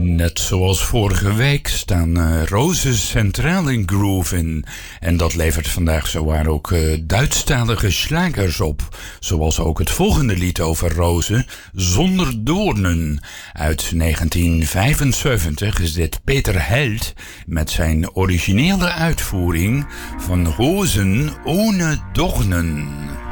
Net zoals vorige week staan rozen centraal in Groovin. En dat levert vandaag zowaar ook Duitsstalige slagers op. Zoals ook het volgende lied over rozen, Zonder Doornen. Uit 1975 is dit Peter Held met zijn originele uitvoering van Rozen ohne Dornen.